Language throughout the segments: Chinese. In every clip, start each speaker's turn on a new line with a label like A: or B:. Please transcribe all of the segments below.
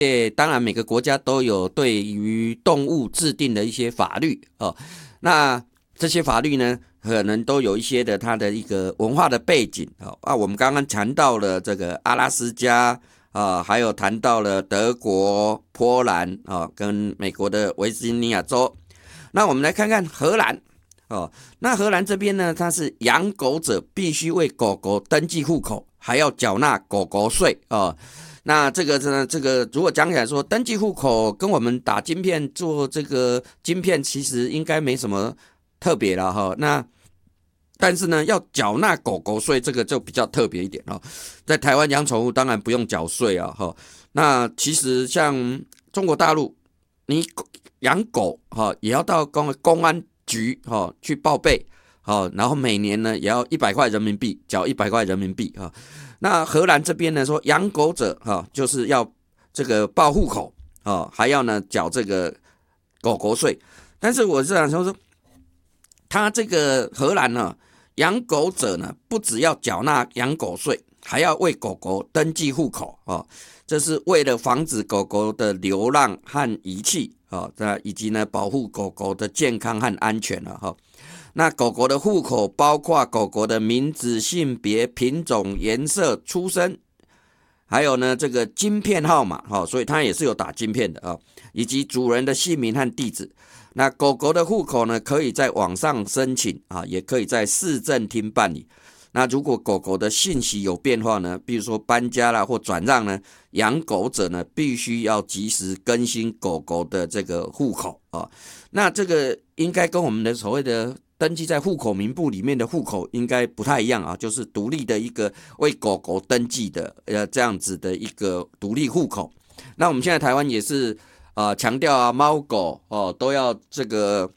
A: 当然每个国家都有对于动物制定的一些法律哦。那这些法律呢，可能都有一些的它的一个文化的背景哦。我们刚刚谈到了这个阿拉斯加还有谈到了德国、波兰跟美国的维吉尼亚州。那我们来看看荷兰哦。那荷兰这边呢，它是养狗者必须为狗狗登记户口，还要缴纳狗狗税哦。那这个呢，这个如果讲起来说，登记户口跟我们打晶片做这个晶片，其实应该没什么特别了哈。那但是呢，要缴纳狗狗税，这个就比较特别一点哦。在台湾养宠物当然不用缴税啊哈。那其实像中国大陆，你养狗也要到公安局去报备然后每年呢也要100块人民币，缴100块人民币啊。那荷兰这边呢说，养狗者就是要这个报户口还要呢缴这个狗狗税。但是我是想说，他这个荷兰呢，养狗者呢不只要缴纳养狗税，还要为狗狗登记户口这是为了防止狗狗的流浪和遗弃以及呢保护狗狗的健康和安全了那狗狗的户口包括狗狗的名字、性别、品种、颜色、出生，还有呢这个晶片号码所以它也是有打晶片的以及主人的姓名和地址。那狗狗的户口呢，可以在网上申请也可以在市政厅办理。那如果狗狗的信息有变化呢，比如说搬家啦或转让呢，养狗者呢必须要及时更新狗狗的这个户口那这个应该跟我们的所谓的登记在户口名簿里面的户口应该不太一样就是独立的一个为狗狗登记的这样子的一个独立户口。那我们现在台湾也是强调猫狗都要这个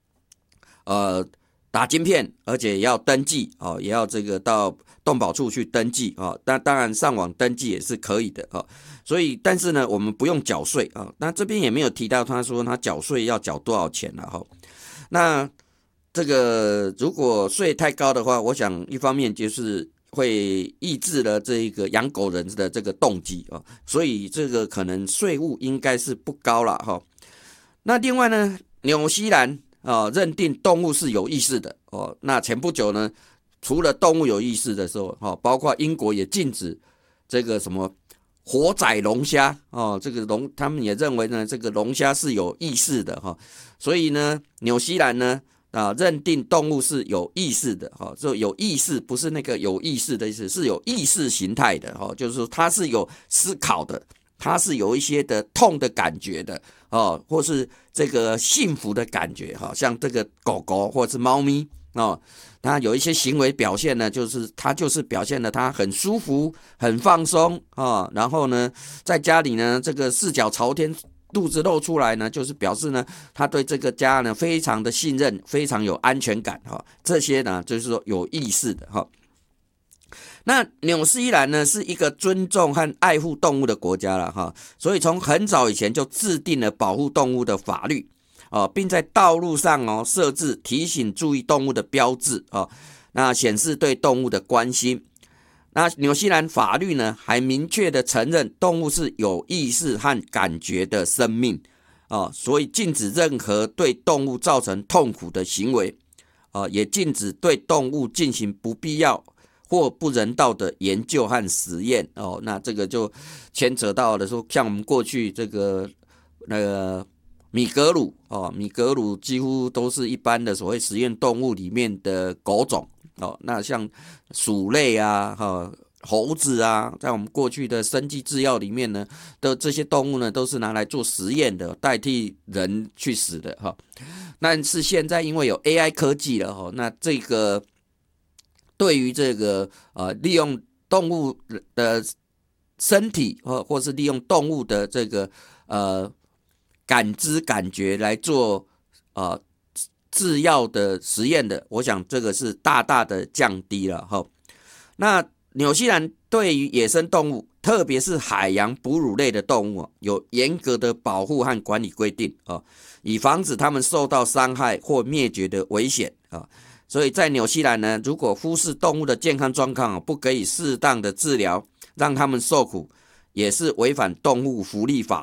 A: 打晶片，而且也要登记也要这个到动保处去登记那当然上网登记也是可以的所以但是呢我们不用缴税那这边也没有提到他说他缴税要缴多少钱那这个如果税太高的话，我想一方面就是会抑制了这个养狗人的这个动机所以这个可能税务应该是不高了那另外呢，纽西兰认定动物是有意识的那前不久呢，除了动物有意识的时候包括英国也禁止这个什么活宰龙虾这个他们也认为呢这个龙虾是有意识的所以呢纽西兰呢认定动物是有意识的就有意识不是那个有意识的意思，是有意识形态的就是说它是有思考的，它是有一些的痛的感觉的或是这个幸福的感觉像这个狗狗或是猫咪它有一些行为表现呢，它就是表现了它很舒服很放松然后呢在家里呢这个四脚朝天肚子露出来呢，就是表示呢他对这个家呢非常的信任，非常有安全感这些呢就是说有意识的那纽西兰呢是一个尊重和爱护动物的国家了所以从很早以前就制定了保护动物的法律并在道路上设置提醒注意动物的标志那显示对动物的关心。那纽西兰法律呢还明确的承认动物是有意识和感觉的生命所以禁止任何对动物造成痛苦的行为也禁止对动物进行不必要或不人道的研究和实验那这个就牵扯到了说，像我们过去这个那个米格鲁米格鲁几乎都是一般的所谓实验动物里面的狗种那像鼠类猴子在我们过去的生技制药里面呢的这些动物呢都是拿来做实验的，代替人去死的但是现在因为有 AI 科技了那这个对于这个利用动物的身体或是利用动物的这个感知感觉来做制药的实验的，我想这个是大大的降低了那纽西兰对于野生动物，特别是海洋哺乳类的动物有严格的保护和管理规定以防止它们受到伤害或灭绝的危险所以在纽西兰呢，如果忽视动物的健康状况不给予适当的治疗，让它们受苦，也是违反动物福利法